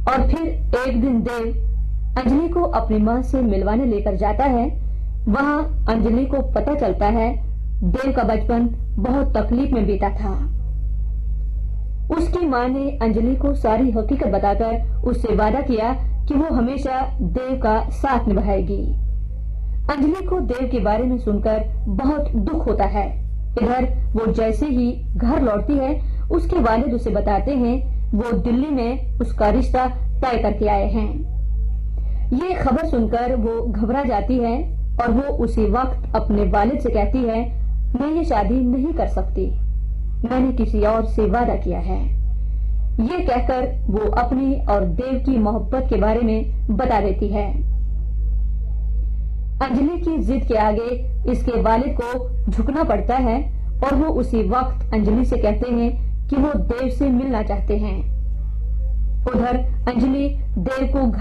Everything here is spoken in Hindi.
और फिर एक दिन देव अंजलि को अपनी मां से मिलवाने लेकर जाता है। वहां अंजलि को पता चलता है देव का बचपन बहुत तकलीफ में बीता था। उसकी मां ने अंजलि को सारी हकीकत बताकर उससे वादा किया कि वो हमेशा देव का साथ निभाएगी। अंजलि को देव के बारे में सुनकर बहुत दुख होता है। इधर वो जैसे ही घर लौटती है, उसके वालिद उसे बताते हैं वो दिल्ली में उसका रिश्ता तय करके आए हैं। ये खबर सुनकर वो घबरा जाती है और वो उसी वक्त अपने वालिद से कहती है, मैं ये शादी नहीं कर सकती, मैंने किसी और से वादा किया है। ये कहकर वो अपनी और देव की मोहब्बत के बारे में बता देती है। अंजलि की जिद के आगे इसके वालिद को झुकना पड़ता है और वो उसी वक्त अंजलि से कहते हैं कि वो देव से मिलना चाहते हैं। उधर अंजलि देव को